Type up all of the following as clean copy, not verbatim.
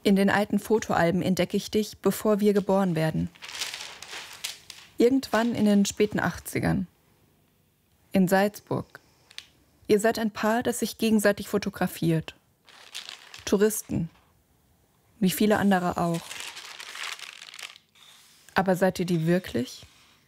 In den alten Fotoalben entdecke ich dich, bevor wir geboren werden. Irgendwann in den späten 80ern. In Salzburg. Ihr seid ein Paar, das sich gegenseitig fotografiert. Touristen. Wie viele andere auch. Aber seid ihr die wirklich?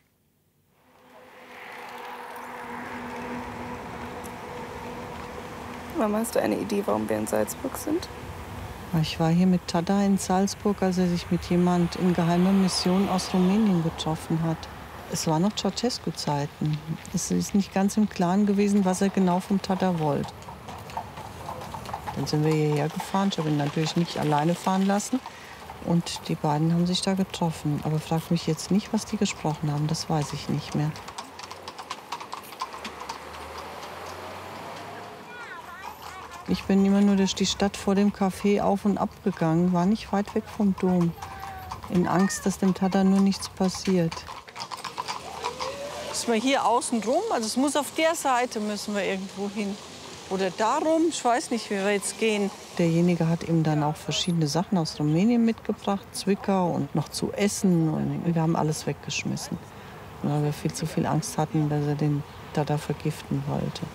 Mama, hast du eine Idee, warum wir in Salzburg sind? Ich war hier mit Tada in Salzburg, als er sich mit jemand in geheimer Mission aus Rumänien getroffen hat. Es war noch Ceausescu-Zeiten. Es ist nicht ganz im Klaren gewesen, was er genau vom Tada wollte. Dann sind wir hierher gefahren. Ich habe ihn natürlich nicht alleine fahren lassen. Und die beiden haben sich da getroffen. Aber frag mich jetzt nicht, was die gesprochen haben. Das weiß ich nicht mehr. Ich bin immer nur durch die Stadt vor dem Café auf und ab gegangen, war nicht weit weg vom Dom. In Angst, dass dem Tada nur nichts passiert. Müssen wir hier außen rum? Also es muss auf der Seite müssen wir irgendwo hin. Oder darum, ich weiß nicht, wie wir jetzt gehen. Derjenige hat ihm dann auch verschiedene Sachen aus Rumänien mitgebracht, Zwicker und noch zu essen. Und wir haben alles weggeschmissen, weil wir viel zu viel Angst hatten, dass er den Tada vergiften wollte.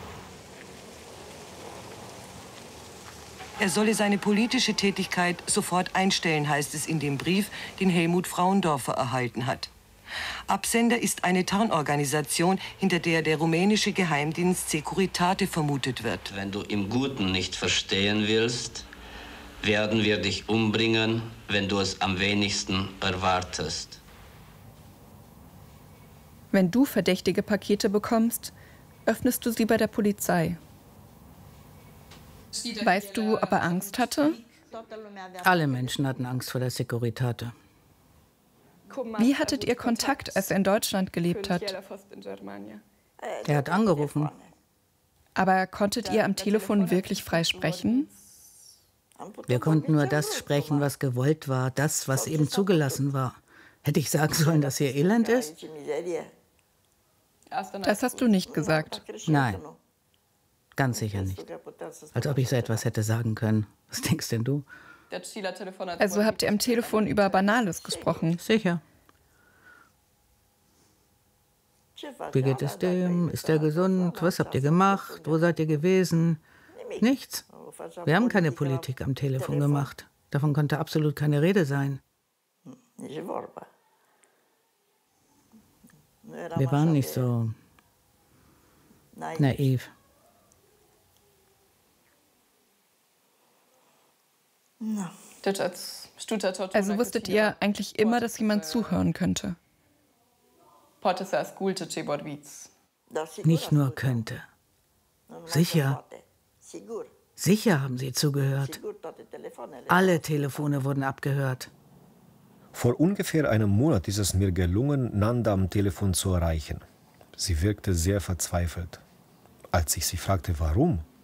Er solle seine politische Tätigkeit sofort einstellen, heißt es in dem Brief, den Helmut Frauendorfer erhalten hat. Absender ist eine Tarnorganisation, hinter der der rumänische Geheimdienst Securitate vermutet wird. Wenn du im Guten nicht verstehen willst, werden wir dich umbringen, wenn du es am wenigsten erwartest. Wenn du verdächtige Pakete bekommst, öffnest du sie bei der Polizei. Weißt du, ob er Angst hatte? Alle Menschen hatten Angst vor der Securitate. Wie hattet ihr Kontakt, als er in Deutschland gelebt hat? Er hat angerufen. Aber konntet ihr am Telefon wirklich frei sprechen? Wir konnten nur das sprechen, was gewollt war, das, was eben zugelassen war. Hätte ich sagen sollen, dass hier Elend ist? Das hast du nicht gesagt. Nein, ganz sicher nicht. Als ob ich so etwas hätte sagen können. Was denkst denn du? Also habt ihr am Telefon über Banales gesprochen? Sicher. Wie geht es dem? Ist er gesund? Was habt ihr gemacht? Wo seid ihr gewesen? Nichts. Wir haben keine Politik am Telefon gemacht. Davon konnte absolut keine Rede sein. Wir waren nicht so naiv. Also wusstet ihr eigentlich immer, dass jemand zuhören könnte? Nicht nur könnte. Sicher. Sicher haben sie zugehört. Alle Telefone wurden abgehört. Vor ungefähr einem Monat ist es mir gelungen, Nanda am Telefon zu erreichen. Sie wirkte sehr verzweifelt. Als ich sie fragte, warum,